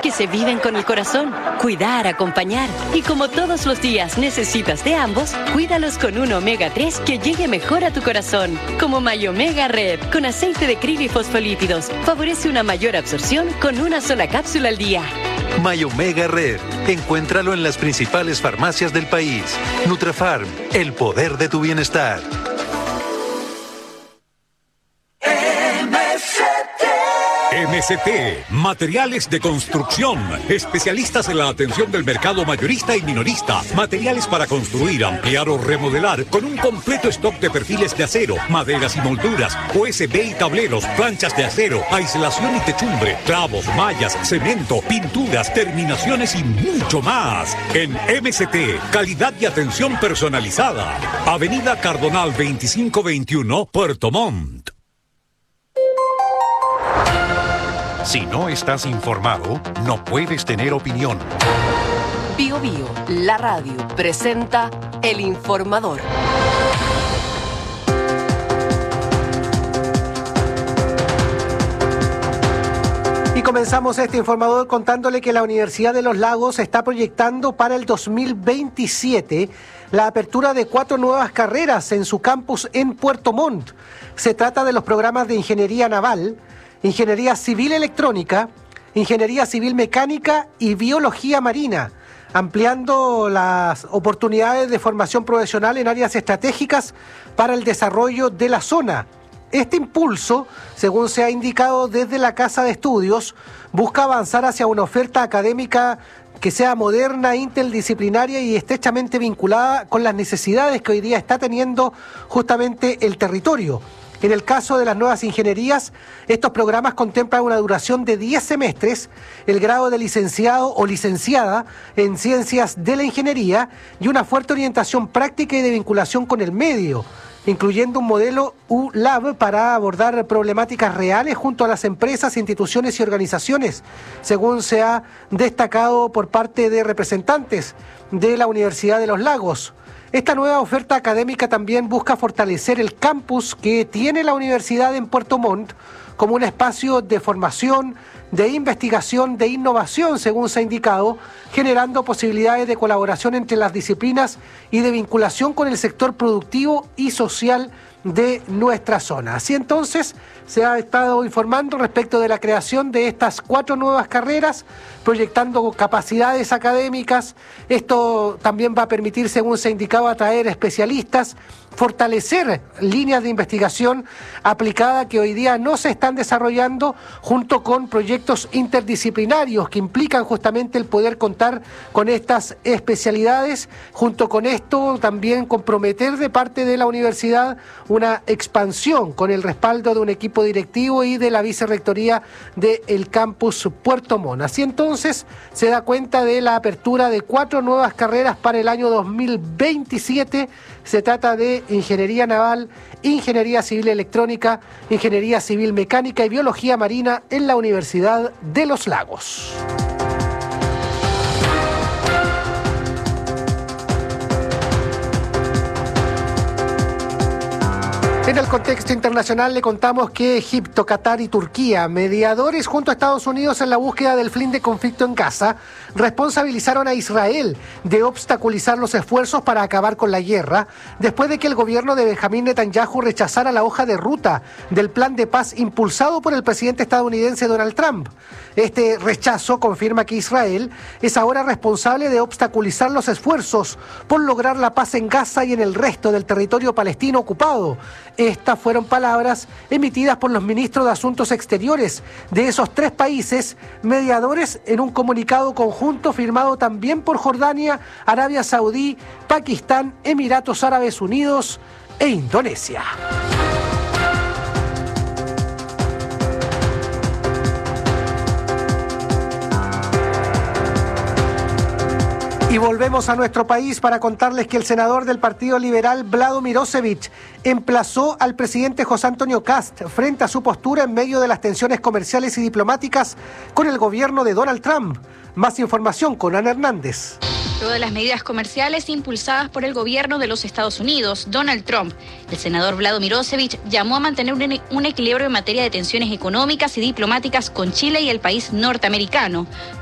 que se viven con el corazón. Cuidar, acompañar. Y como todos los días necesitas de ambos, cuídalos con un omega 3 que llegue mejor a tu corazón. Como Mayomega Red, con aceite de krill y fosfolípidos. Favorece una mayor absorción con una sola cápsula al día. Mayomega Red. Encuéntralo en las principales farmacias del país. Nutrafarm, el poder de tu bienestar. MST, materiales de construcción, especialistas en la atención del mercado mayorista y minorista, materiales para construir, ampliar o remodelar, con un completo stock de perfiles de acero, maderas y molduras, USB y tableros, planchas de acero, aislación y techumbre, clavos, mallas, cemento, pinturas, terminaciones y mucho más. En MST, calidad y atención personalizada. Avenida Cardonal 2521, Puerto Montt. Si no estás informado, no puedes tener opinión. Bio Bio, la radio, presenta El Informador. Y comenzamos este informador contándole que la Universidad de los Lagos está proyectando para el 2027 la apertura de 4 nuevas carreras en su campus en Puerto Montt. Se trata de los programas de Ingeniería Naval, Ingeniería Civil Electrónica, Ingeniería Civil Mecánica y Biología Marina, ampliando las oportunidades de formación profesional en áreas estratégicas para el desarrollo de la zona. Este impulso, según se ha indicado desde la Casa de Estudios, busca avanzar hacia una oferta académica que sea moderna, interdisciplinaria y estrechamente vinculada con las necesidades que hoy día está teniendo justamente el territorio. En el caso de las nuevas ingenierías, estos programas contemplan una duración de 10 semestres, el grado de licenciado o licenciada en ciencias de la ingeniería y una fuerte orientación práctica y de vinculación con el medio, incluyendo un modelo U-Lab para abordar problemáticas reales junto a las empresas, instituciones y organizaciones, según se ha destacado por parte de representantes de la Universidad de los Lagos. Esta nueva oferta académica también busca fortalecer el campus que tiene la universidad en Puerto Montt como un espacio de formación, de investigación, de innovación, según se ha indicado, generando posibilidades de colaboración entre las disciplinas y de vinculación con el sector productivo y social de nuestra zona. Así entonces, se ha estado informando respecto de la creación de estas 4 nuevas carreras, proyectando capacidades académicas. Esto también va a permitir, según se indicaba, atraer especialistas, fortalecer líneas de investigación aplicada que hoy día no se están desarrollando, junto con proyectos interdisciplinarios que implican justamente el poder contar con estas especialidades. Junto con esto, también comprometer de parte de la universidad una expansión con el respaldo de un equipo directivo y de la vicerrectoría del campus Puerto Montt. Así entonces se da cuenta de la apertura de 4 nuevas carreras para el año 2027. Se trata de Ingeniería Naval, Ingeniería Civil Electrónica, Ingeniería Civil Mecánica y Biología Marina en la Universidad de los Lagos. En el contexto internacional le contamos que Egipto, Qatar y Turquía, mediadores junto a Estados Unidos en la búsqueda del fin de conflicto en Gaza, responsabilizaron a Israel de obstaculizar los esfuerzos para acabar con la guerra, después de que el gobierno de Benjamín Netanyahu rechazara la hoja de ruta del plan de paz impulsado por el presidente estadounidense Donald Trump. Este rechazo confirma que Israel es ahora responsable de obstaculizar los esfuerzos por lograr la paz en Gaza y en el resto del territorio palestino ocupado. Estas fueron palabras emitidas por los ministros de Asuntos Exteriores de esos 3 países mediadores en un comunicado conjunto firmado también por Jordania, Arabia Saudí, Pakistán, Emiratos Árabes Unidos e Indonesia. Y volvemos a nuestro país para contarles que el senador del Partido Liberal, Vlado Mirosevic, emplazó al presidente José Antonio Kast frente a su postura en medio de las tensiones comerciales y diplomáticas con el gobierno de Donald Trump. Más información con Ana Hernández. Luego de las medidas comerciales impulsadas por el gobierno de los Estados Unidos, Donald Trump, el senador Vlado Mirosevic llamó a mantener un equilibrio en materia de tensiones económicas y diplomáticas con Chile y el país norteamericano.